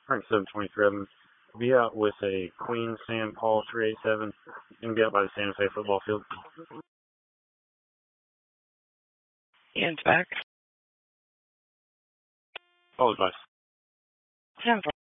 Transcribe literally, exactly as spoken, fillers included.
Frank seven twenty-three. Be out with a Queen Sam Paul three eighty-seven. Gonna be out by the Santa Fe football field. Ian's back. All advice. ten